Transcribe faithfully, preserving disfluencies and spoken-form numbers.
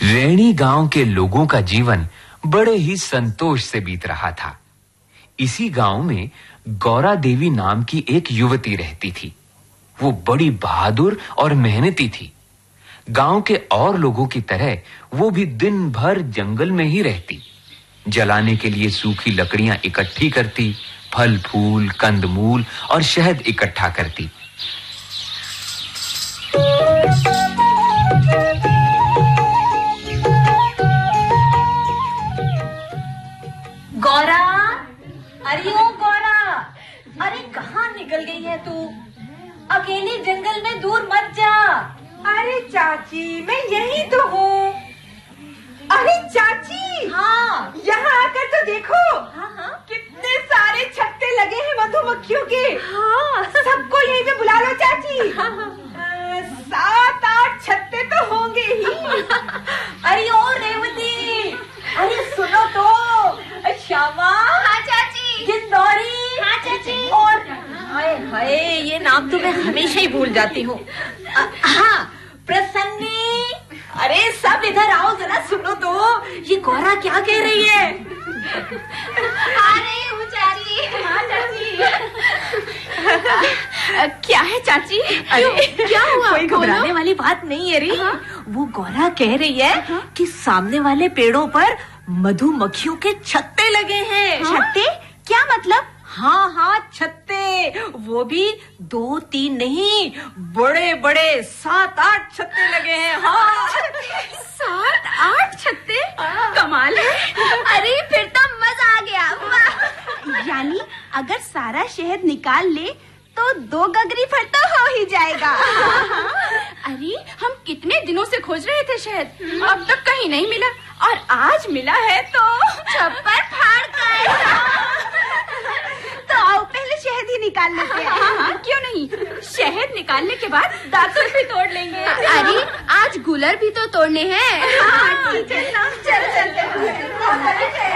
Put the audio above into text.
रैणी गांव के लोगों का जीवन बड़े ही संतोष से बीत रहा था। इसी गांव में गौरा देवी नाम की एक युवती रहती थी। वो बड़ी बहादुर और मेहनती थी। गांव के और लोगों की तरह वो भी दिन भर जंगल में ही रहती। जलाने के लिए सूखी लकड़ियां इकट्ठी करती, फल फूल, कंदमूल और शहद इकट्ठा करती। गौरा, अरे ओ गौरा, अरे कहाँ निकल गई है तू? अकेली जंगल में दूर मत जा। अरे चाची, मैं यही तो हूँ। अरे चाची, हाँ, यहाँ आकर तो देखो। हाँ हाँ, कितने सारे छत्ते लगे हैं मधुमक्खियों के। हाँ, सबको यहीं पे बुला लो चाची। हाँ, हाँ। आ, सात आठ छत्ते तो होंगे ही। अरे ओ रेवती, अरे सुनो तो, श्यामा। हाँ चाची। गिंदौरी। हाँ चाची। और हाय हाय, ये नाम तो मैं हमेशा ही भूल जाती हूँ। हाँ, प्रसन्नी। अरे सब इधर आओ, जरा सुनो तो, ये गौरा क्या कह रही है? आ रही हूँ चाची। हाँ चाची। क्या है चाची? अरे क्या हुआ? कोई घबराने वाली बात नहीं है री। हाँ? वो गौरा कह रही है हाँ? कि सामने वाले पेड़ों पर मधुमक्खियों के छत्ते लगे हैं। हाँ? छत्ते? क्या मतलब? हाँ हाँ, छत्ते, वो भी दो तीन नहीं, बड़े बड़े सात आठ छत्ते लगे हैं। हाँ, सात आठ छत्ते? कमाल है। अरे फिर तो मजा आ गया। वाह। यानी अगर सारा शहद निकाल ले तो दो गगरी फल तो हो ही जाएगा। अरे हम कितने दिनों से खोज रहे थे शहद, अब तक कहीं नहीं मिला, और आज मिला है तो छप्पर फाड़ कर। तो आओ पहले शहद ही निकाल लेते हैं। हाँ, हाँ, क्यों नहीं? शहद निकालने के बाद दातुन भी तोड़ लेंगे। अरे आज गुलर भी तो तोड़ने हैं। हाँ, ठीक है, चल चलते हैं।